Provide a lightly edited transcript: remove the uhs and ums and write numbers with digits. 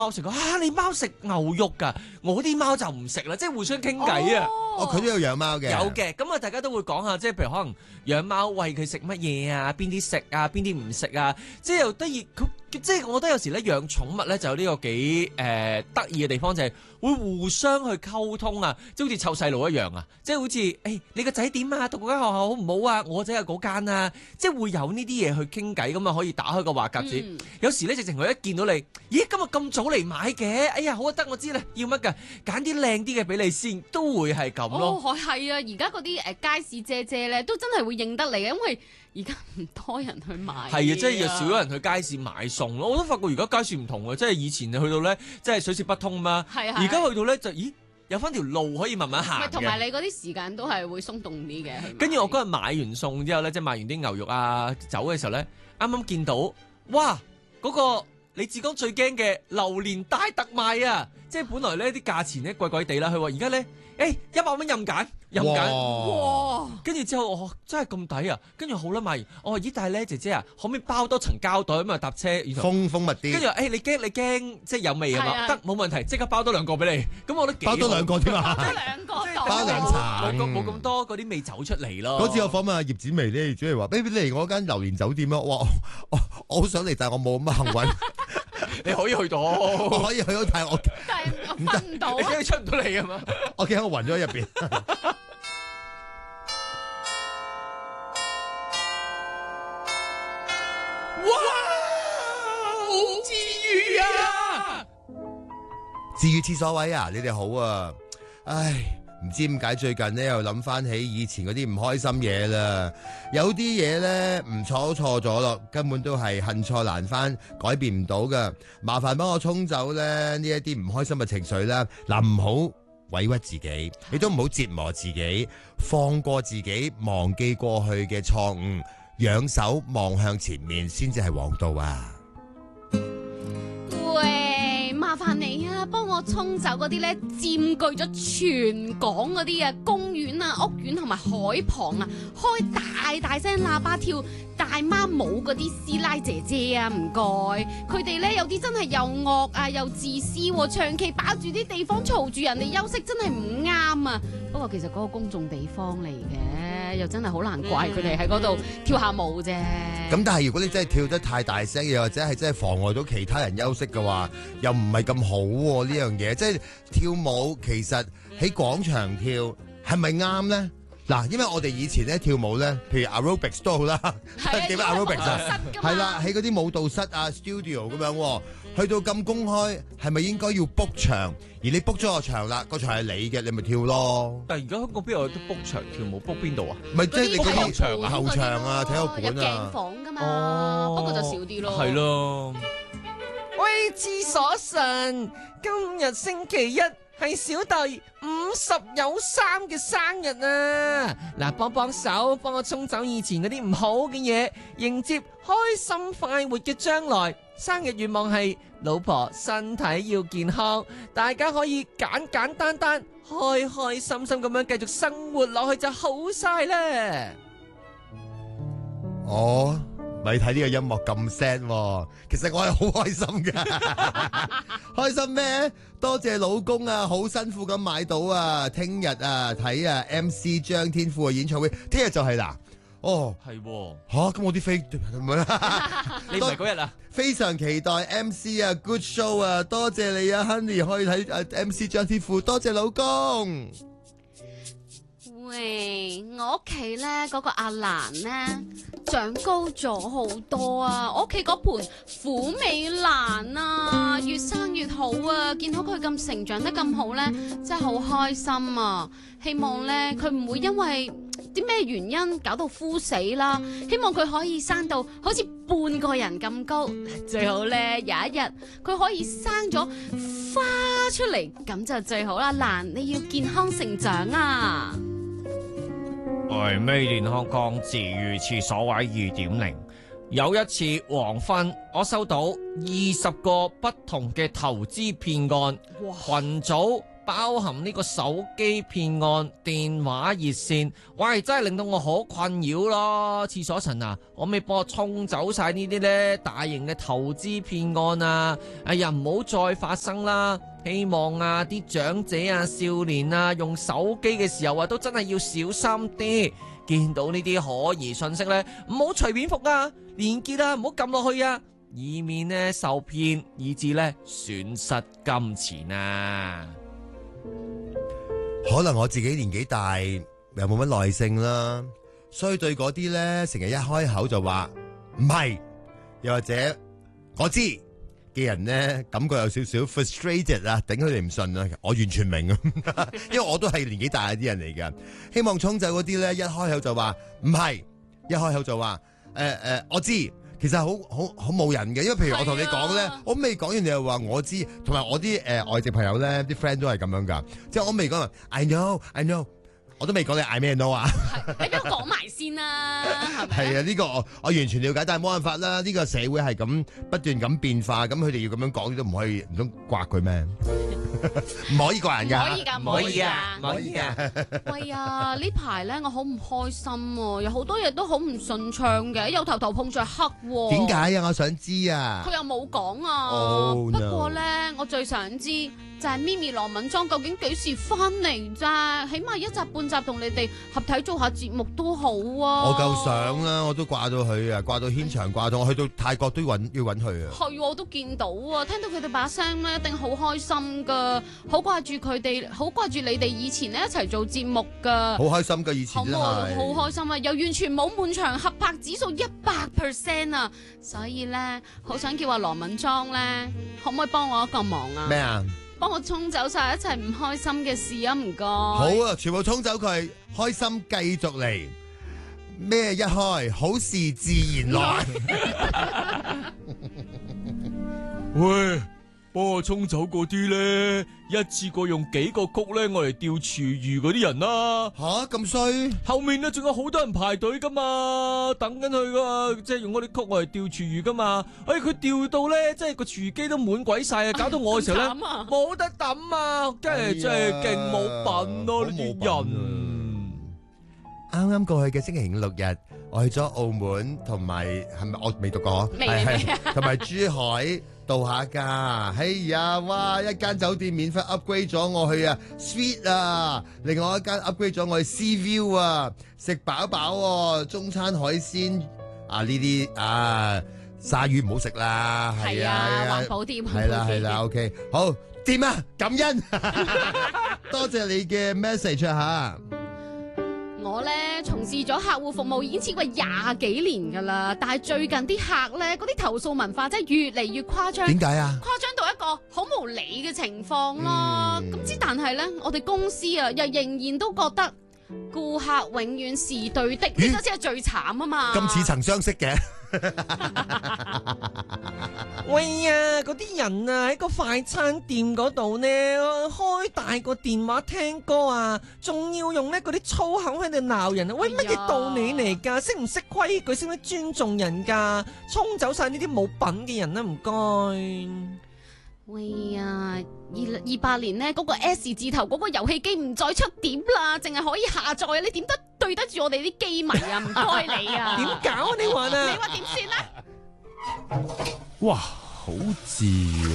貓食啊！你貓食牛肉㗎，我啲貓就唔食啦，即係互相傾偈啊！ 哦，佢都有養貓嘅， 有嘅，咁啊，大家都會講下，即係譬如可能養貓餵佢食乜嘢啊，邊啲食啊，邊啲唔食啊，即係又得意。即係我覺得有時咧養寵物咧就有呢個幾得意嘅地方，就係會互相去溝通啊，即係好似湊細路一樣啊，即係好似你個仔點啊，讀嗰間學校好唔好啊？我仔係嗰間啊，即係會有呢啲嘢去傾偈，咁啊可以打開個話匣子。有時咧直情佢一見到你，咦今日咁早嚟買嘅，哎呀好啊，得我知啦，要乜㗎？揀啲靚啲嘅俾你先，都會係咁咯。 哦，係啊，而家嗰啲街市姐姐咧都真係會認得你嘅，因為而家唔多人去買。 係啊，即係又少咗人去街市買餸咯。我都發覺而家街市唔同啊，即係以前去到咧，即係水泄不通嘛。 係啊。 而家去到咧就，咦，有翻條路可以慢慢行嘅。 同埋你嗰啲時間都係會鬆動啲嘅。 跟住我嗰日買完餸之後咧，即係買完啲牛肉啊走嘅時候咧，啱啱見到，哇，嗰個你志剛最驚嘅榴蓮大特賣啊！即係本來咧啲價錢咧貴貴地啦，佢話而家咧，100蚊任揀。哇！跟住之後我真係咁抵啊！跟住好啦，買完我話咦，但係咧姐姐啊，可唔可以包多層膠袋咁啊搭車？ 封密啲。 跟住你驚即係有味啊嘛？得冇問題，即刻包多2個俾你。咁我覺得幾好。 包多2個添啊！ 包2個袋， 包2層， 冇咁多嗰啲味走出嚟咯。 嗰次我訪問阿葉展薇咧，主要話：，你嚟我間榴蓮酒店啊！哇，我好想嚟，但係我冇咁嘅幸運。 你可以去到， 我可以去到，但係我瞓唔到， 你驚出唔到嚟啊嘛？ 我驚我暈咗喺入邊。 哇！好治癒啊！ 治癒廁所位啊！你哋好啊！唉，唔知點解最近呢又諗翻起以前嗰啲唔開心嘢啦。有啲嘢呢唔錯都錯咗咯，根本都係恨錯難返，改變唔到噶。麻煩幫我沖走呢一啲唔開心嘅情緒啦。嗱，唔好委屈自己，你都唔好折磨自己，放過自己，忘記過去嘅錯誤。仰手望向前面先至係王道啊！ 喂，麻煩你啊，幫我沖走嗰啲咧佔據咗全港嗰啲啊公園啊屋苑同埋海旁啊，開大聲喇叭跳大媽舞嗰啲師奶姐姐啊，唔該。佢哋咧有啲真係又惡啊又自私，長期霸住啲地方嘈住人哋休息，真係唔啱啊！不過其實嗰個公眾地方嚟嘅，又真係好難怪佢哋喺嗰度跳下舞啫。 咁但係如果你真係跳得太大聲，又或者係真係妨礙到其他人休息嘅話，又唔係咁好喎呢樣嘢。即係跳舞其實喺廣場跳係咪啱咧？嗱，因為我哋以前咧跳舞咧，譬如 aerobics 都好啦，點解 aerobics 啊？係啦，喺嗰啲舞蹈室啊 studio 咁樣，去到咁公開，係咪應該要 book 場？而你 book 咗個場啦，個場係你嘅，你咪跳咯。 但係而家香港邊有得 book 場跳舞 book 邊度啊？ 咪即係你嗰啲場啊後場啊，體育館啊， 有鏡房噶嘛，不過就少啲咯。 係咯。喂，廁所神，今日星期一係小弟50有3嘅生日啊！嗱，幫手，幫我沖走以前嗰啲唔好嘅嘢，迎接開心快活嘅將來。生日願望係老婆身體要健康，大家可以簡單單、開開心心咁樣繼續生活落去就好晒啦。 哦，咪睇呢個音樂咁 sad，其實我係好開心噶。開心咩？多謝老公啊，好辛苦咁買到啊，聽日啊睇啊 MC 張天賦嘅演唱會，聽日就係啦。哦， 係吓，咁我啲飛唔係啦， 你唔係嗰日啊？ 非常期待 MC 啊 ，Good show 啊，多謝你啊 ，Honey 可以睇MC 張天賦，多謝老公。 喂，我屋企咧嗰個阿蘭咧長高咗好多啊！我屋企嗰盆虎尾蘭啊，越生越好啊！見到佢咁成長得咁好咧，真係好開心啊！希望咧佢唔會因為啲咩原因搞到枯死啦，希望佢可以生到好似半個人咁高，最好咧有一日佢可以生咗花出嚟，咁就最好啦！蘭，你要健康成長啊！ 係Made in Hong Kong治癒廁所位2.0。有一次黃昏，我收到20個不同嘅投資騙案，群組包含呢個手機騙案、電話熱線，喂，真係令到我好困擾咯。廁所神啊，可唔可以幫我沖走晒呢啲呢大型嘅投資騙案啊？哎呀，唔好再發生啦！希望啊啲長者啊、少年啊用手機嘅時候啊，都真係要小心啲。見到呢啲可疑信息呢，唔好隨便覆啊，連結啊，唔好撳落去啊，以免呢受騙，以致呢損失金錢啊！ 可能我自己年紀大，又冇乜耐性啦，所以對嗰啲咧成日一開口就話唔係，又或者我知嘅人咧，感覺有少少 frustrated 啊，頂佢哋唔順啊，我完全明啊，因為我都係年紀大啲人嚟噶，希望沖走嗰啲咧一開口就話唔係，一開口就話我知。其實好冇人嘅，因為譬如我同你講咧，我未講完你又話我知，同埋我啲外籍朋友咧，啲 friend 都係咁樣噶，即係我未講話 I know， 我都未講你嗌咩 know 啊， 你俾我講埋先啦，係咪？ 係啊，呢個我完全了解，但係冇辦法啦，呢個社會係咁不斷咁變化，咁佢哋要咁樣講都唔可以，唔通刮佢咩？唔可以怪人㗎， 唔可以㗎， 唔可以啊，唔可以啊！ 喂啊，呢排咧我好唔開心喎，有好多嘢都好唔順暢嘅，又頭頭碰着黑喎。 點解啊？我想知啊。 佢又冇講啊。 Oh, no. 不過咧，我最想知就係咪咪羅敏莊究竟幾時翻嚟咋？起碼一集半集同你哋合體做下節目都好啊。 我夠想啦，我都掛到佢啊，掛到牽腸掛到，我去到泰國都要揾佢啊。 係，我都見到啊，聽到佢哋把聲咧，一定好開心噶，好掛住佢哋，好掛住你哋以前咧一齊做節目噶。 好開心噶，以前真係好開心啊！又完全冇滿場合拍指數100%啊！所以咧，好想叫阿羅敏莊咧，可唔可以幫我一個忙啊？ 咩啊？ 幫我沖走晒一齊唔開心嘅事啊！唔該。 好啊，全部沖走佢，開心繼續嚟。咩一開，好事自然來。 喂，幫我沖走嗰啲咧，一次過用幾個曲咧，我嚟釣廚餘嗰啲人啦。 吓咁衰？ 後面咧仲有好多人排隊噶嘛，等緊佢噶，即係用嗰啲曲我嚟釣廚餘噶嘛。哎，佢釣到咧，即係個廚餘機都滿鬼晒啊，搞到我嘅時候咧冇得抌啊，真係勁冇品咯呢啲人。 啱啱過去嘅星期五六日，我去咗澳門，同埋係咪我未讀過？ 未同埋珠海度下假。哎呀，哇！一間酒店免費 upgrade 咗我去啊 Suite 啊，另外一間 upgrade 咗我去 Sea View 啊，食飽飽喎，中餐海鮮啊呢啲啊鯊魚唔好食啦， 係啊，環保啲， 係啦 ，OK， 好掂啊，感恩，多謝你嘅 message 吓。 我咧從事咗客戶服務已經超過20幾年噶啦，但係最近啲客咧嗰啲投訴文化真係越嚟越誇張。 點解啊？ 誇張到一個好無理嘅情況咯。咁但係咧，我哋公司啊，又仍然都覺得顧客永遠是對的，呢個先係最慘啊嘛。 咁似曾相識嘅。 喂呀，嗰啲人啊喺個快餐店嗰度呢，開大個電話聽歌啊，仲要用呢嗰啲粗口喺度鬧人啊！喂，乜嘢道理嚟㗎？識唔識規矩？識唔識尊重人㗎？沖走晒呢啲冇品嘅人啦，唔該。 喂呀，28年呢嗰個 S 字頭嗰個遊戲機唔再出碟啦，淨係可以下載啊！你點得對得住我哋啲機迷啊？唔該你啊！ 點搞啊？你話啊？ 你話點算啊？ 哇，好自然。